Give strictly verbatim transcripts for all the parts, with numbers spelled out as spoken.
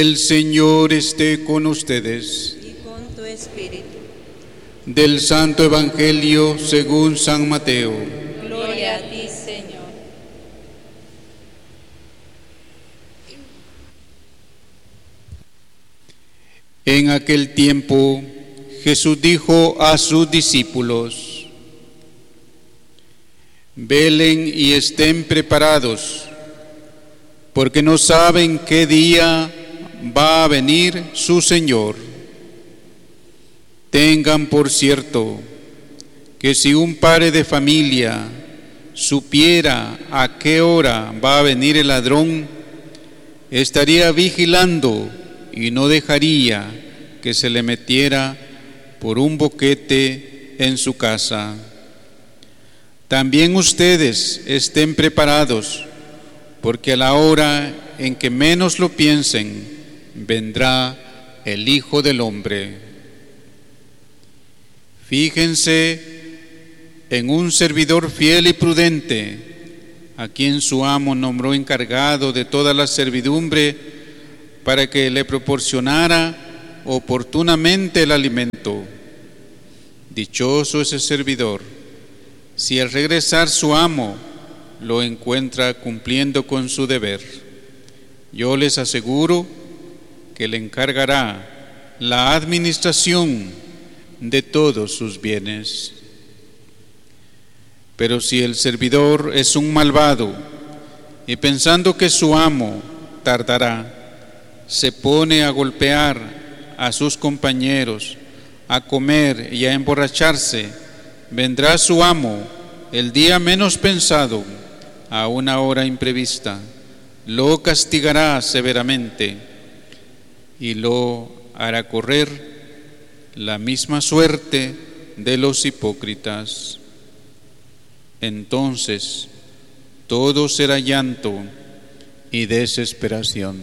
El Señor esté con ustedes. Y con tu espíritu. Del Santo Evangelio según San Mateo. Gloria a ti, Señor. En aquel tiempo, Jesús dijo a sus discípulos: velen y estén preparados, porque no saben qué día va a venir su Señor. Tengan por cierto que si un padre de familia supiera a qué hora va a venir el ladrón, estaría vigilando y no dejaría que se le metiera por un boquete en su casa. También ustedes estén preparados, porque a la hora en que menos lo piensen, vendrá el Hijo del Hombre. Fíjense en un servidor fiel y prudente, a quien su amo nombró encargado de toda la servidumbre para que le proporcionara oportunamente el alimento. Dichoso ese servidor, si al regresar su amo lo encuentra cumpliendo con su deber. Yo les aseguro que le encargará la administración de todos sus bienes. Pero si el servidor es un malvado y pensando que su amo tardará, se pone a golpear a sus compañeros, a comer y a emborracharse, vendrá su amo el día menos pensado, a una hora imprevista, lo castigará severamente y lo hará correr la misma suerte de los hipócritas. Entonces todo será llanto y desesperación.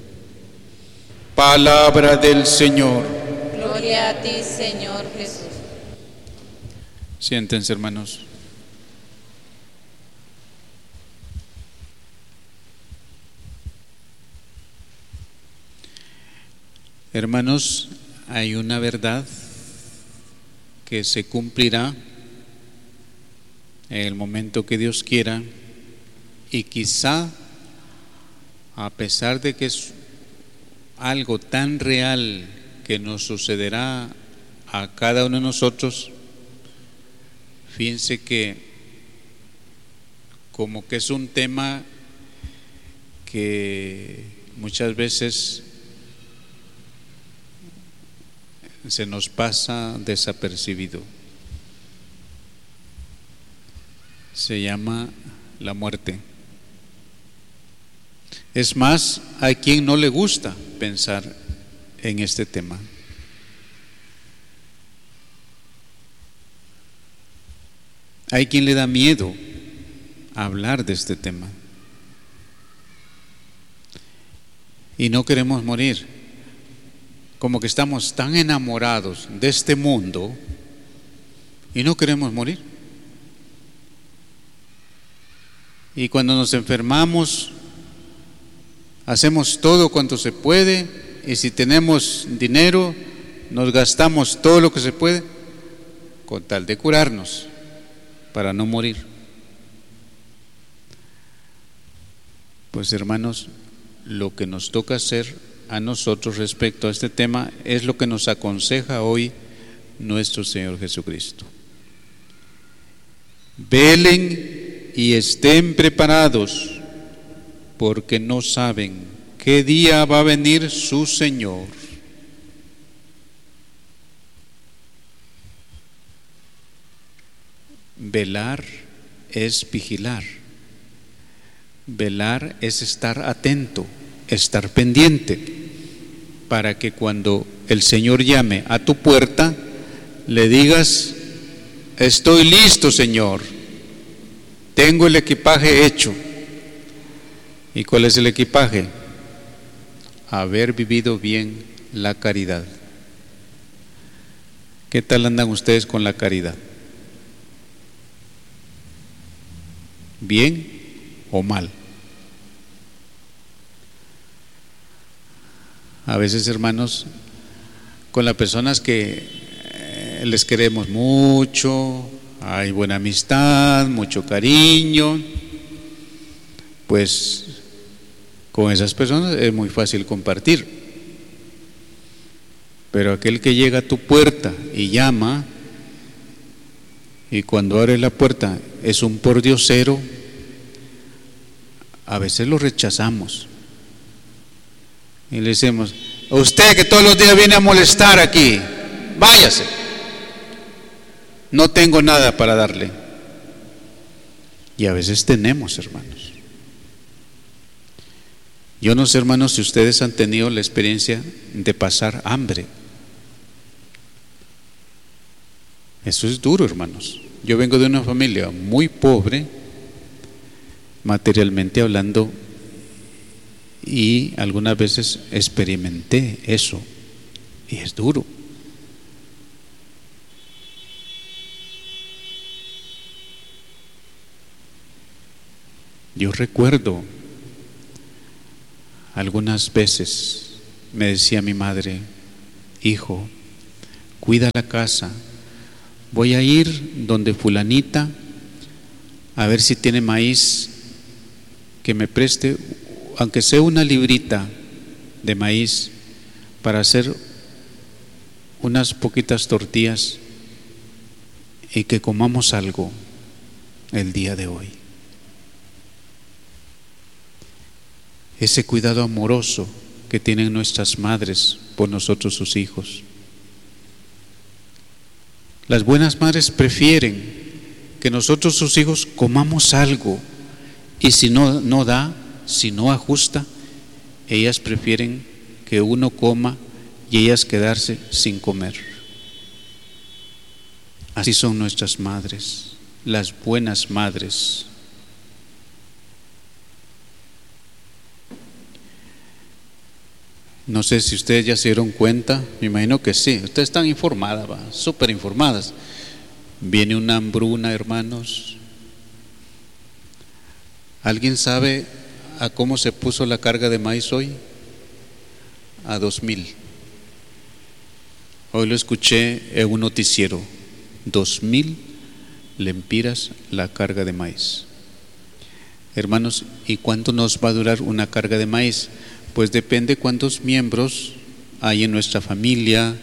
Palabra del Señor. Gloria a ti, Señor Jesús. Siéntense, hermanos. Hermanos, hay una verdad que se cumplirá en el momento que Dios quiera, y quizá, a pesar de que es algo tan real que nos sucederá a cada uno de nosotros, fíjense que como que es un tema que muchas veces se nos pasa desapercibido. Se llama la muerte. Es más, hay quien no le gusta pensar en este tema. Hay quien le da miedo hablar de este tema. Y no queremos morir. Como que estamos tan enamorados de este mundo y no queremos morir. Y cuando nos enfermamos, hacemos todo cuanto se puede, y si tenemos dinero, nos gastamos todo lo que se puede con tal de curarnos, para no morir. Pues hermanos, lo que nos toca hacer a nosotros respecto a este tema es lo que nos aconseja hoy nuestro Señor Jesucristo. Velen y estén preparados, porque no saben qué día va a venir su Señor. Velar es vigilar. Velar es estar atento, estar pendiente, para que cuando el Señor llame a tu puerta, le digas: estoy listo, Señor, tengo el equipaje hecho. ¿Y cuál es el equipaje? Haber vivido bien la caridad. ¿Qué tal andan ustedes con la caridad? ¿Bien o mal? A veces, hermanos, con las personas que eh, les queremos mucho, hay buena amistad, mucho cariño, pues con esas personas es muy fácil compartir. Pero aquel que llega a tu puerta y llama, y cuando abre la puerta es un pordiosero, a veces lo rechazamos. Y le decimos: usted que todos los días viene a molestar aquí, váyase. No tengo nada para darle. Y a veces tenemos, hermanos. Yo no sé, hermanos, si ustedes han tenido la experiencia de pasar hambre. Eso es duro, hermanos. Yo vengo de una familia muy pobre, materialmente hablando, y algunas veces experimenté eso, y es duro. Yo recuerdo algunas veces me decía mi madre: hijo, cuida la casa, voy a ir donde fulanita a ver si tiene maíz, que me preste, aunque sea una librita de maíz, para hacer unas poquitas tortillas y que comamos algo el día de hoy. Ese cuidado amoroso que tienen nuestras madres por nosotros, sus hijos. Las buenas madres prefieren que nosotros, sus hijos, comamos algo, y si no, no da, si no ajusta, ellas prefieren que uno coma y ellas quedarse sin comer. Así son nuestras madres, las buenas madres. No sé si ustedes ya se dieron cuenta, me imagino que sí, ustedes están informadas, va, súper informadas. Viene una hambruna, hermanos. ¿Alguien sabe a cómo se puso la carga de maíz hoy? A dos mil. Hoy lo escuché en un noticiero. Dos mil lempiras la carga de maíz. Hermanos, ¿y cuánto nos va a durar una carga de maíz? Pues depende cuántos miembros hay en nuestra familia.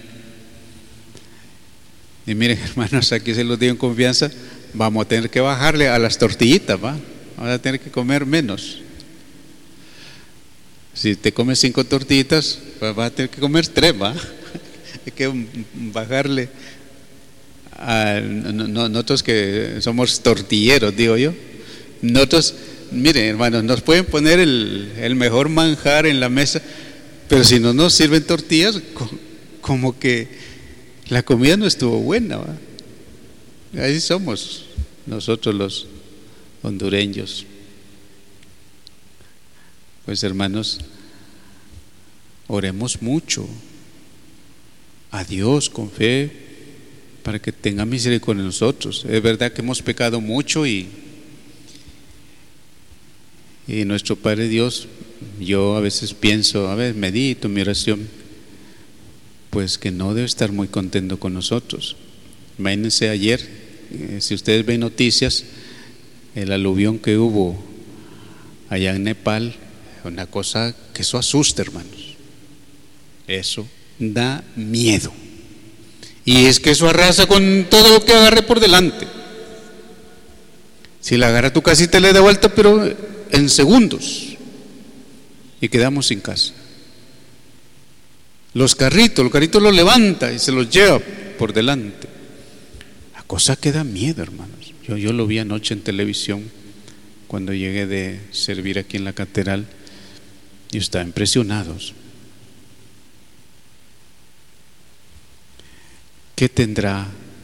Y miren, hermanos, aquí se los digo en confianza, vamos a tener que bajarle a las tortillitas, ¿va? Vamos a tener que comer menos. Si te comes cinco tortillitas, pues vas a tener que comer tres, ¿va? Hay que bajarle a nosotros que somos tortilleros, digo yo. Nosotros, miren, hermanos, nos pueden poner el, el mejor manjar en la mesa, pero si no nos sirven tortillas, como que la comida no estuvo buena, ¿va? Ahí somos nosotros los hondureños. Pues, hermanos, oremos mucho a Dios con fe para que tenga misericordia de nosotros. Es verdad que hemos pecado mucho y Y nuestro Padre Dios, yo a veces pienso, a ver, medito mi oración, pues que no debe estar muy contento con nosotros. Imagínense ayer, eh, si ustedes ven noticias, el aluvión que hubo allá en Nepal, una cosa que eso asusta, hermanos. Eso da miedo. Y es que eso arrasa con todo lo que agarre por delante. Si la agarra tu casita le da vuelta, pero en segundos, y quedamos sin casa. Los carritos, los carritos los levanta y se los lleva por delante. La cosa que da miedo, hermanos. Yo, yo lo vi anoche en televisión cuando llegué de servir aquí en la catedral y estaban impresionados. ¿Qué tendrá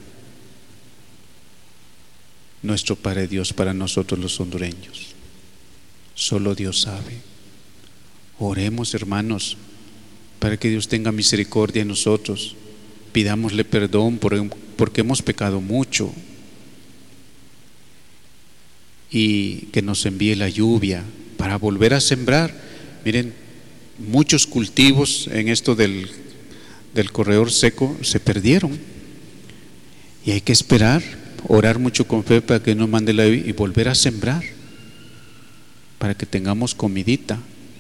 nuestro Padre Dios para nosotros los hondureños? Solo Dios sabe. Oremos, hermanos, para que Dios tenga misericordia de nosotros. Pidámosle perdón por, porque hemos pecado mucho, y que nos envíe la lluvia para volver a sembrar. Miren, muchos cultivos en esto del, del corredor seco se perdieron. Y hay que esperar, orar mucho con fe para que nos mande la lluvia y volver a sembrar, para que tengamos comidita.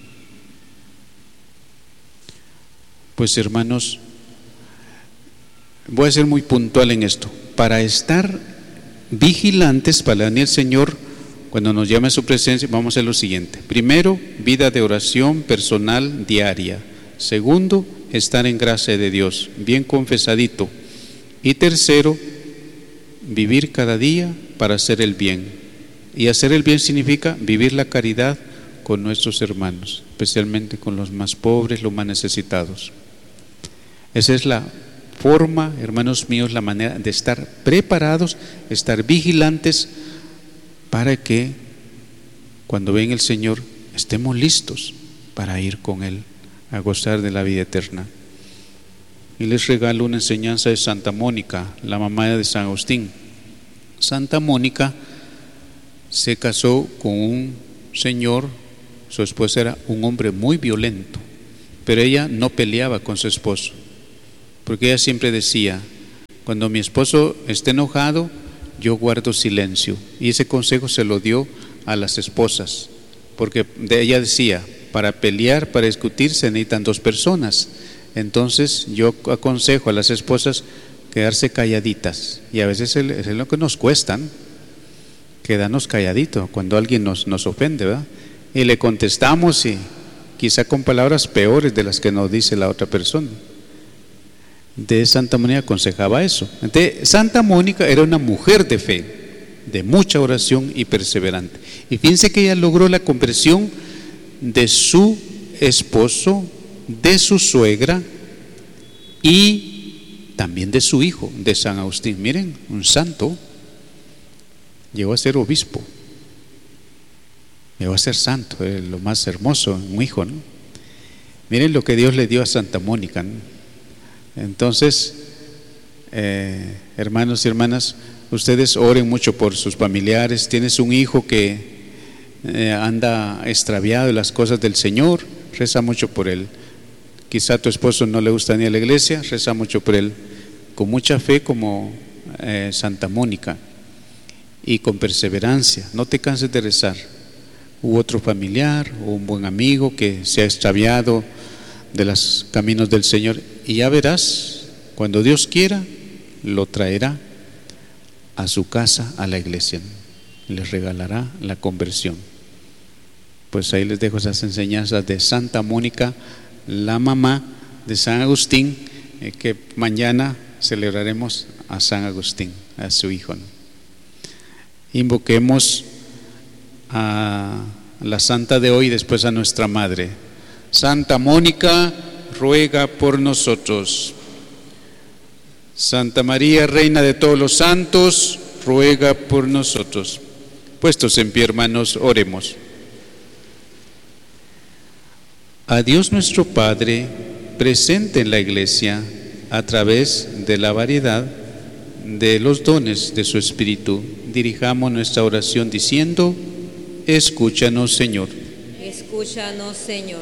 Pues hermanos, voy a ser muy puntual en esto. Para estar vigilantes, para venir el Señor, cuando nos llame a su presencia, vamos a hacer lo siguiente. Primero, vida de oración personal diaria. Segundo, estar en gracia de Dios, bien confesadito. Y tercero, vivir cada día para hacer el bien. Y hacer el bien significa vivir la caridad con nuestros hermanos, especialmente con los más pobres, los más necesitados. Esa es la forma, hermanos míos, la manera de estar preparados, estar vigilantes, para que cuando venga el Señor estemos listos para ir con Él a gozar de la vida eterna. Y les regalo una enseñanza de Santa Mónica, la mamá de San Agustín. Santa Mónica se casó con un señor, su esposo era un hombre muy violento, pero ella no peleaba con su esposo, porque ella siempre decía: cuando mi esposo esté enojado, yo guardo silencio. Y ese consejo se lo dio a las esposas, porque de ella decía: para pelear, para discutir se necesitan dos personas. Entonces yo aconsejo a las esposas quedarse calladitas, y a veces es lo que nos cuesta, ¿no? Quedarnos calladitos cuando alguien nos, nos ofende, ¿verdad? Y le contestamos, y quizá con palabras peores de las que nos dice la otra persona. De Santa Mónica aconsejaba eso. Entonces, Santa Mónica era una mujer de fe, de mucha oración y perseverante. Y fíjense que ella logró la conversión de su esposo, de su suegra y también de su hijo, de San Agustín. Miren, un santo. Llegó a ser obispo, llegó a ser santo, es lo más hermoso, un hijo, ¿no? Miren lo que Dios le dio a Santa Mónica, ¿no? Entonces, eh, hermanos y hermanas, ustedes oren mucho por sus familiares. Tienes un hijo que eh, anda extraviado de las cosas del Señor, reza mucho por él. Quizá a tu esposo no le gusta ni a la iglesia, reza mucho por él, con mucha fe como eh, Santa Mónica, y con perseverancia. No te canses de rezar. U otro familiar o un buen amigo que se ha extraviado de los caminos del Señor, y ya verás, cuando Dios quiera, lo traerá a su casa, a la iglesia, les regalará la conversión. Pues ahí les dejo esas enseñanzas de Santa Mónica, la mamá de San Agustín, eh, que mañana celebraremos a San Agustín, a su hijo, ¿no? Invoquemos a la santa de hoy, después a nuestra madre. Santa Mónica, ruega por nosotros. Santa María, Reina de todos los santos, ruega por nosotros. Puestos en pie, hermanos, oremos. A Dios nuestro Padre, presente en la Iglesia a través de la variedad de los dones de su Espíritu, dirijamos nuestra oración diciendo: escúchanos, Señor. Escúchanos, Señor.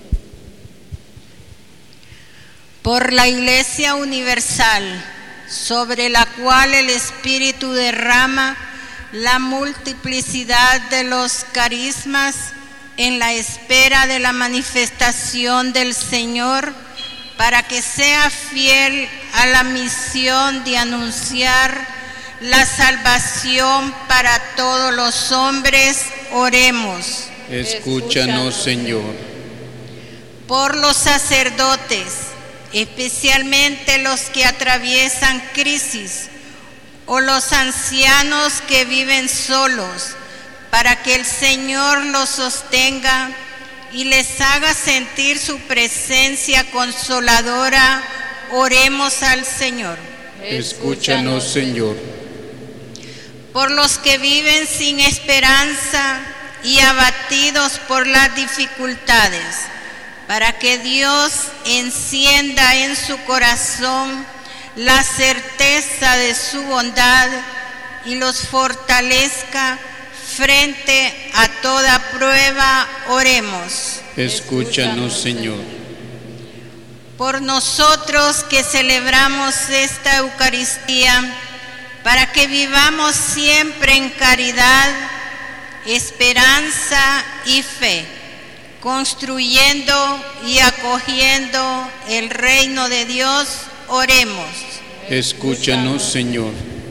Por la Iglesia universal, sobre la cual el Espíritu derrama la multiplicidad de los carismas en la espera de la manifestación del Señor, para que sea fiel a la misión de anunciar la salvación para todos los hombres, oremos. Escúchanos, Señor. Por los sacerdotes, especialmente los que atraviesan crisis, o los ancianos que viven solos, para que el Señor los sostenga y les haga sentir su presencia consoladora, oremos al Señor. Escúchanos, Señor. Por los que viven sin esperanza y abatidos por las dificultades, para que Dios encienda en su corazón la certeza de su bondad y los fortalezca frente a toda prueba, oremos. Escúchanos, Señor. Por nosotros que celebramos esta Eucaristía, para que vivamos siempre en caridad, esperanza y fe, construyendo y acogiendo el reino de Dios, oremos. Escúchanos, Señor.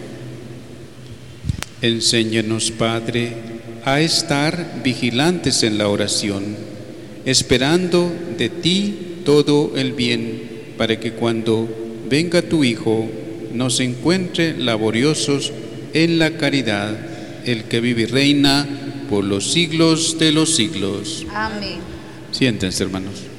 Enséñanos, Padre, a estar vigilantes en la oración, esperando de ti todo el bien, para que cuando venga tu Hijo nos encuentre laboriosos en la caridad, el que vive y reina por los siglos de los siglos. Amén. Siéntense, hermanos.